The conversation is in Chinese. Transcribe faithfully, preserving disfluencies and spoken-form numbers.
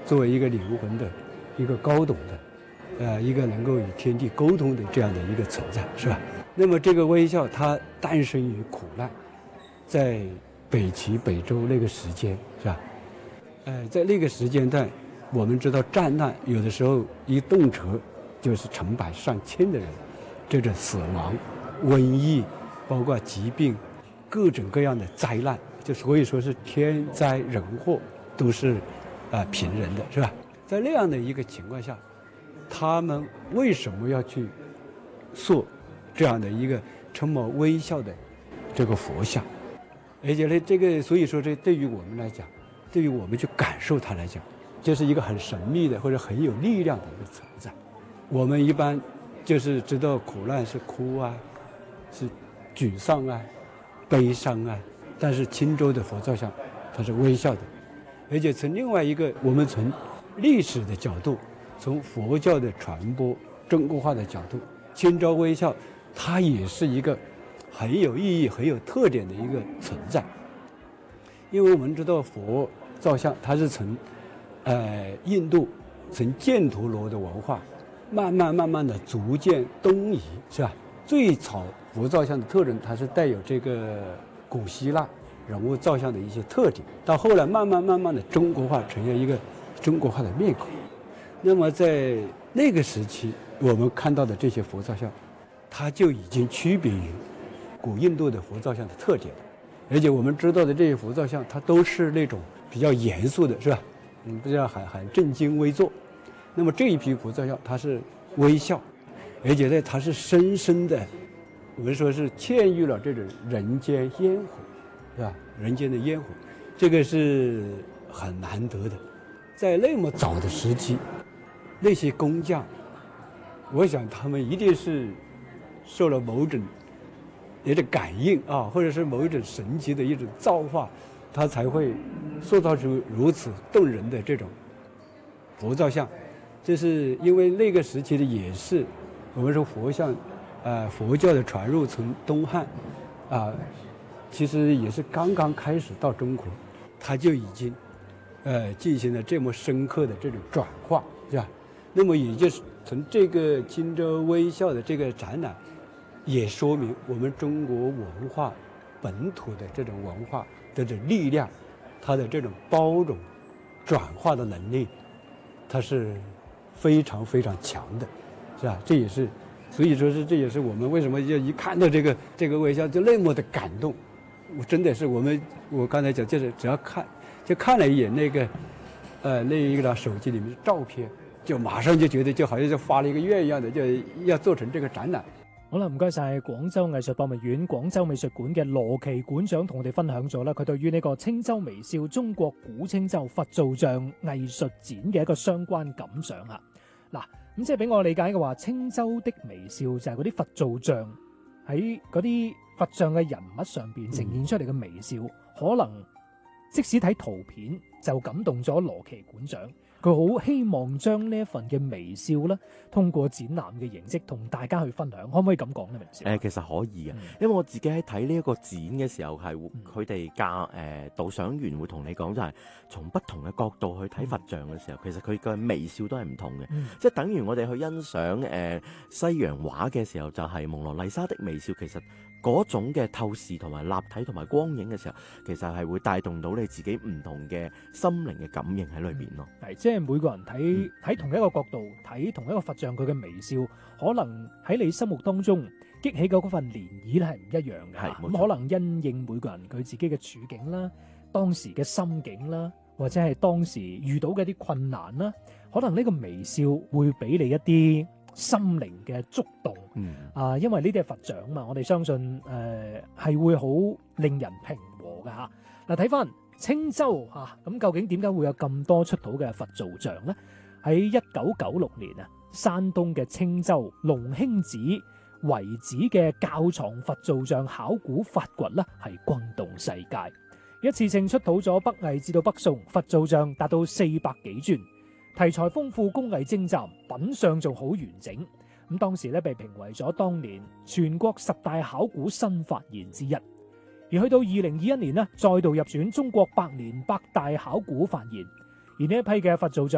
作为一个灵魂的一个高懂的，呃，一个能够与天地沟通的这样的一个存在，是吧？那么这个微笑它诞生于苦难，在北齐北周那个时间，是吧？呃，在那个时间段，我们知道战难有的时候一动辄就是成百上千的人，这种死亡、瘟疫，包括疾病，各种各样的灾难，就所以说是天灾人祸都是啊、呃、频仍的，是吧？在那样的一个情况下，他们为什么要去塑这样的一个充满微笑的这个佛像？而且呢，这个所以说这对于我们来讲，对于我们去感受它来讲，就是一个很神秘的或者很有力量的一个存在。我们一般就是知道苦难是哭啊，是沮丧啊，悲伤啊，但是青州的佛造像它是微笑的。而且从另外一个，我们从历史的角度，从佛教的传播中国化的角度，青州微笑它也是一个很有意义、很有特点的一个存在。因为我们知道佛造像它是从呃印度从犍陀罗的文化慢慢慢慢的逐渐东移，是吧？最早佛造像的特征它是带有这个古希腊人物造像的一些特点，到后来慢慢慢慢的中国化，呈现一个中国化的面孔。那么在那个时期我们看到的这些佛造像，它就已经区别于古印度的佛造像的特点了。而且我们知道的这些佛造像，它都是那种比较严肃的，是吧？嗯，比较很很正襟危坐。那么这一批佛造像，它是微笑，而且呢，它是深深的，我们说是嵌入了这种人间烟火，是吧？人间的烟火，这个是很难得的。在那么早的时期，那些工匠，我想他们一定是受了某种有点感应啊，或者是某一种神奇的一种造化，他才会塑造出如此动人的这种佛造像。这是因为那个时期的也是我们说佛像，呃，佛教的传入从东汉啊，其实也是刚刚开始到中国，它就已经呃进行了这么深刻的这种转化，是吧？那么也就是从这个青州微笑的这个展览，也说明我们中国文化本土的这种文化的这种力量，它的这种包容转化的能力，它是非常非常强的，是吧？这也是，所以说是这也是我们为什么要一看到这个这个微笑就那么的感动。我真的是我们我刚才讲，就是只要看就看了一眼那个呃那一个手機裏面的照片，就馬上就覺得就好像就發了一個願一樣的，就要做成這個展覽。 好啦，唔該晒廣州藝術博物院廣州美術館嘅羅奇館長同我哋分享咗啦，佢對於呢個青州微笑中國古青州佛造像藝術展嘅一個相關感想嚇。嗱，咁即係俾我理解嘅話，青州的微笑就係嗰啲佛造像喺嗰啲佛像嘅人物上邊呈現出嚟嘅微笑，嗯、可能即使睇圖片就感動咗羅奇館長。佢好希望將呢一份嘅微笑咧，通過展覽嘅形式同大家去分享，可唔可以咁講呢？明少？ 誒，其實可以嘅，嗯、因為我自己喺睇呢一個展嘅時候，係佢哋教誒導賞員會同你講，就係從不同嘅角度去睇佛像嘅時候，嗯、其實佢嘅微笑都係唔同嘅，嗯、即係等於我哋去欣賞誒、呃、西洋畫嘅時候，就係、是、蒙羅麗莎的微笑，其實嗰種嘅透視同埋立體同埋光影嘅時候，其實係會帶動到你自己唔同嘅心靈嘅感應喺裏邊咯。 係、嗯，即係每個人睇睇同一個角度睇同一個佛像，佢嘅微笑可能喺你心目當中激起嘅嗰份漣漪咧係唔一樣嘅。咁可能因應每個人佢自己嘅處境啦、當時嘅心境啦，或者係當時遇到嘅一啲困難啦，可能呢個微笑會俾你一啲心靈嘅觸動，嗯、啊，因為呢啲係佛像嘛，我哋相信誒係、呃、會好令人平和嘅嚇。嗱，睇翻青州嚇，咁、啊、究竟點解會有咁多出土嘅佛造像呢？喺一九九六年啊，山東嘅青州龍興寺遺址嘅窖藏佛造像考古發掘咧，係轟動世界，一次性出土咗北魏至到北宋佛造像達到四百幾尊。題材豐富，工藝精湛，品相仲好完整。咁當時咧被評為咗當年全國十大考古新發現之一。而去到二零二一年呢，再度入選中國百年百大考古發現。而呢一批嘅佛造像